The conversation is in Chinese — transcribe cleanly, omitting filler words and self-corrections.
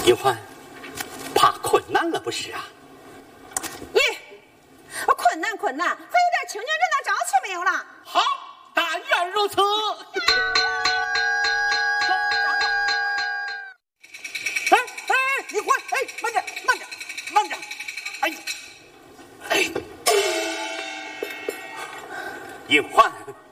银环，怕困难了不是啊？ 咦，困难，还有点青年人的朝气没有了？ 好，但愿如此。 银环，慢点， 银环，